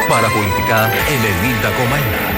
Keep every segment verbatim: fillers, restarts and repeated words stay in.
Παραπολιτικά ενενήντα κόμμα ένα.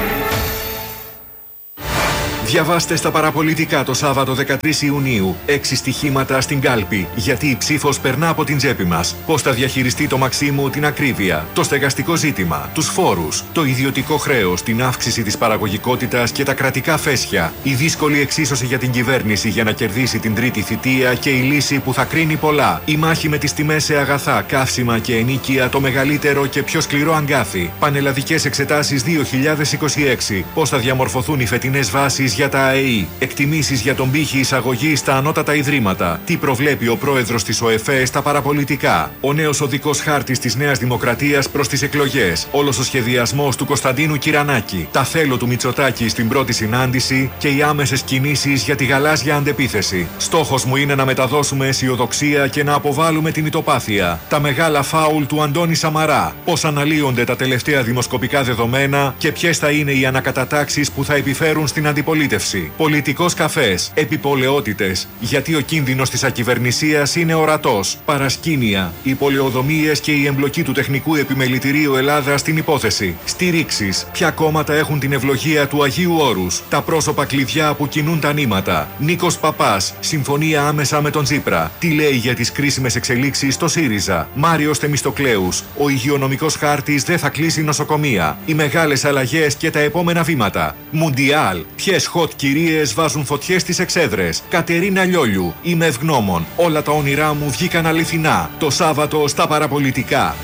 Διαβάστε στα παραπολιτικά το Σάββατο δεκατρείς Ιουνίου έξι στοιχήματα στην κάλπη. Γιατί η ψήφος περνά από την τσέπη μας. Πώς θα διαχειριστεί το Μαξίμου την ακρίβεια, το στεγαστικό ζήτημα, τους φόρους, το ιδιωτικό χρέος, την αύξηση της παραγωγικότητας και τα κρατικά φέσια. Η δύσκολη εξίσωση για την κυβέρνηση για να κερδίσει την τρίτη θητεία και η λύση που θα κρίνει πολλά. Η μάχη με τις τιμές σε αγαθά, καύσιμα και ενοίκια, το μεγαλύτερο και πιο σκληρό αγκάθι. Πανελλαδικές εξετάσεις δύο χιλιάδες είκοσι έξι. Πώς θα διαμορφωθούν οι φετινές βάσεις για τα ΑΕΗ. Εκτιμήσεις για τον πύχη εισαγωγή στα ανώτατα ιδρύματα. Τι προβλέπει ο πρόεδρος της ΟΕΦΕ στα παραπολιτικά. Ο νέος οδικός χάρτης της Νέας Δημοκρατίας προς τις εκλογές. Όλος ο σχεδιασμός του Κωνσταντίνου Κυρανάκη. Τα θέλω του Μητσοτάκη στην πρώτη συνάντηση και οι άμεσες κινήσεις για τη γαλάζια αντεπίθεση. Στόχος μου είναι να μεταδώσουμε αισιοδοξία και να αποβάλουμε την ητοπάθεια. Τα μεγάλα φάουλ του Αντώνη Σαμαρά. Πώς αναλύονται τα τελευταία δημοσκοπικά δεδομένα και ποιες θα είναι οι ανακατατάξεις που θα επιφέρουν στην αντιπολίτευση. Πολιτικός καφές, επιπολαιότητες, γιατί ο κίνδυνος της ακυβερνησίας είναι ορατός. Παρασκήνια, οι πολεοδομίες και η εμπλοκή του Τεχνικού Επιμελητηρίου Ελλάδα στην υπόθεση. Στηρίξεις, ποια κόμματα έχουν την ευλογία του Αγίου Όρους. Τα πρόσωπα κλειδιά που κινούν τα νήματα. Νίκος Παπάς, συμφωνία άμεσα με τον Τσίπρα. Τι λέει για τις κρίσιμες εξελίξεις στο ΣΥΡΙΖΑ. Μάριος Θεμιστοκλέους, ο υγειονομικός χάρτης δεν θα κλείσει νοσοκομεία. Οι μεγάλες αλλαγές και τα επόμενα βήματα. Μουντιάλ, ποιες hot κυρίες βάζουν φωτιές στις εξέδρες. Κατερίνα Λιόλιου, είμαι ευγνώμων. Όλα τα όνειρά μου βγήκαν αληθινά. Το Σάββατο στα παραπολιτικά.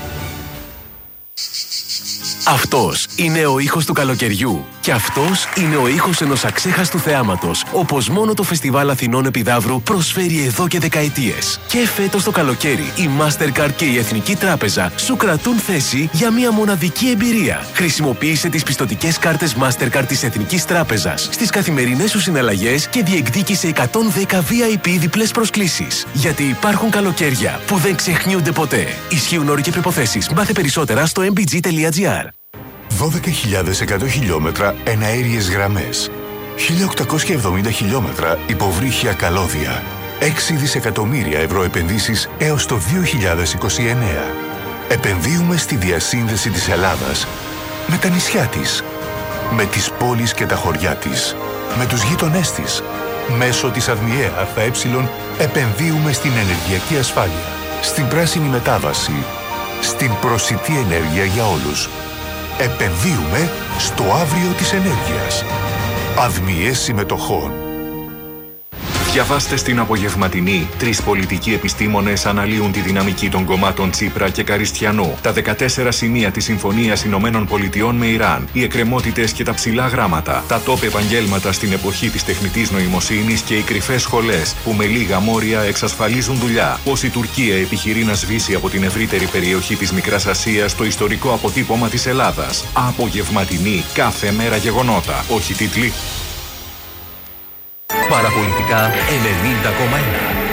Αυτός είναι ο ήχος του καλοκαιριού. Και αυτός είναι ο ήχος ενός αξέχαστου θεάματος, όπως μόνο το Φεστιβάλ Αθηνών Επιδαύρου προσφέρει εδώ και δεκαετίες. Και φέτος το καλοκαίρι, η Mastercard και η Εθνική Τράπεζα σου κρατούν θέση για μια μοναδική εμπειρία. Χρησιμοποίησε τις πιστωτικές κάρτες Mastercard της Εθνικής Τράπεζας στις καθημερινές σου συναλλαγές και διεκδίκησε εκατόν δέκα βι άι πι διπλές προσκλήσεις. Γιατί υπάρχουν καλοκαίρια που δεν ξεχνιούνται ποτέ. Ισχύουν όροι και προϋποθέσεις. Μάθε περισσότερα στο εμ μπι τζι τελεία τζι άρ. δώδεκα χιλιάδες εκατό χιλιόμετρα εναέριες γραμμές, χίλια οκτακόσια εβδομήντα χιλιόμετρα υποβρύχια καλώδια, έξι δισεκατομμύρια ευρώ επενδύσεις έως το δύο χιλιάδες είκοσι εννέα. Επενδύουμε στη διασύνδεση της Ελλάδας με τα νησιά της, με τις πόλεις και τα χωριά της, με τους γείτονές της. Μέσω της ΑΔΜΙΕ ΑΕ επενδύουμε στην ενεργειακή ασφάλεια, στην πράσινη μετάβαση, στην προσιτή ενέργεια για όλους. Επενδύουμε στο αύριο της ενέργειας. ΑΔΜΙΕ συμμετοχών. Διαβάστε στην απογευματινή. Τρεις πολιτικοί επιστήμονες αναλύουν τη δυναμική των κομμάτων Τσίπρα και Καριστιανού. Τα δεκατέσσερα σημεία της Συμφωνίας Ηνωμένων Πολιτειών με Ιράν. Οι εκκρεμότητες και τα ψηλά γράμματα. Τα top επαγγέλματα στην εποχή της τεχνητής νοημοσύνης και οι κρυφές σχολές που με λίγα μόρια εξασφαλίζουν δουλειά. Πώς η Τουρκία επιχειρεί να σβήσει από την ευρύτερη περιοχή της Μικράς Ασίας το ιστορικό αποτύπωμα της Ελλάδας. Απογευματινή. Κάθε μέρα γεγονότα. Όχι τίτλοι. Παραπολιτικά ενενήντα κόμμα ένα.